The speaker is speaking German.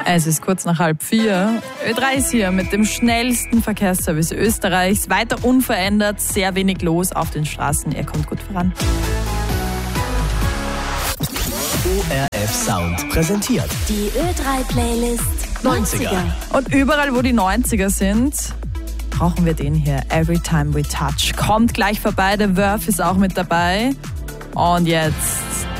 Es ist kurz nach 3:30. Ö3 ist hier mit dem schnellsten Verkehrsservice Österreichs. Weiter unverändert, sehr wenig los auf den Straßen. Er kommt gut voran. ORF Sound präsentiert Die Ö3-Playlist 90er. Und überall, wo die 90er sind, brauchen wir den hier. Every Time We Touch. Kommt gleich vorbei. Der Verve ist auch mit dabei. Und jetzt